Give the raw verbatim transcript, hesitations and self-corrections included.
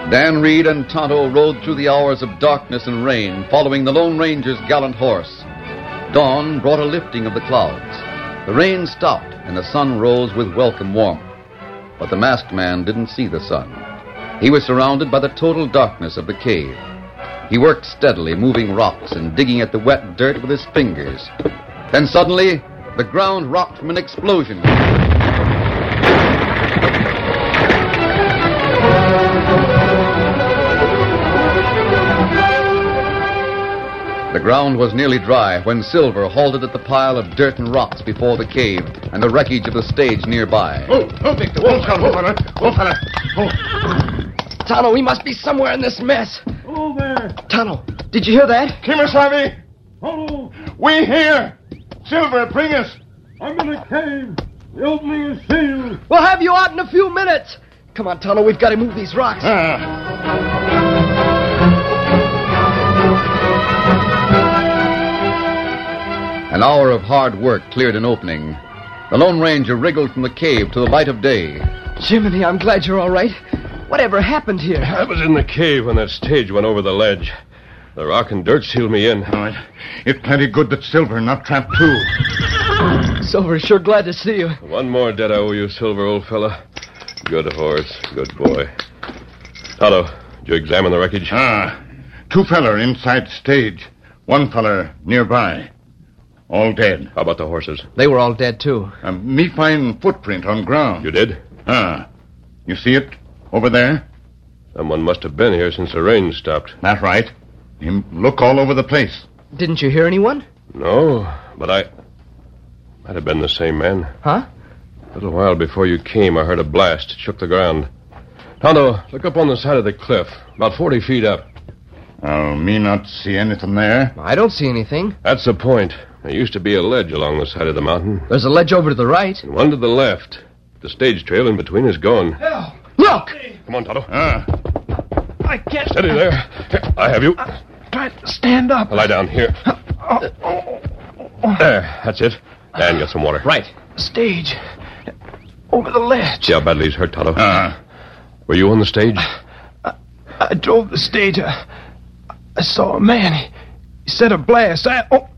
Dan Reed and Tonto rode through the hours of darkness and rain, following the Lone Ranger's gallant horse. Dawn brought a lifting of the clouds. The rain stopped, and the sun rose with welcome warmth. But the masked man didn't see the sun. He was surrounded by the total darkness of the cave. He worked steadily, moving rocks and digging at the wet dirt with his fingers. Then suddenly, the ground rocked from an explosion. The ground was nearly dry when Silver halted at the pile of dirt and rocks before the cave and the wreckage of the stage nearby. Oh, oh, Victor. Oh, fella, fella. Oh, fella. Oh. Tonto, we must be somewhere in this mess. Oh, there. Tonto, did you hear that? Kimasabi. Tonto. We here. Silver, bring us. I'm in a cave. The opening is sealed. We'll have you out in a few minutes. Come on, Tonto, we've got to move these rocks. Ah. An hour of hard work cleared an opening. The Lone Ranger wriggled from the cave to the light of day. Jiminy, I'm glad you're all right. Whatever happened here? I was in the cave when that stage went over the ledge. The rock and dirt sealed me in. All right. It's plenty good that Silver not trapped too. Silver, sure glad to see you. One more debt I owe you, Silver, old fella. Good horse, good boy. Tonto, did you examine the wreckage? Ah. Two feller inside the stage. One feller nearby. All dead. How about the horses? They were all dead, too. Uh, me find footprint on ground. You did? Ah. You see it? Over there? Someone must have been here since the rain stopped. That's right. Him look all over the place. Didn't you hear anyone? No, but I... Might have been the same man. Huh? A little while before you came, I heard a blast. It shook the ground. Tonto, look up on the side of the cliff, about forty feet up. Oh, me not see anything there. I don't see anything. That's the point. There used to be a ledge along the side of the mountain. There's a ledge over to the right. And one to the left. The stage trail in between is gone. Oh, look! Come on, Tonto. Ah. I can't... Steady there. Here, I have you. Try to stand up. Lie down here. There, that's it. Dan, get some water. Right. Stage. Over the ledge. See how badly he's hurt, Tonto? Ah. Were you on the stage? I, I drove the stage. I, I saw a man. He, he said a blast. I... Oh.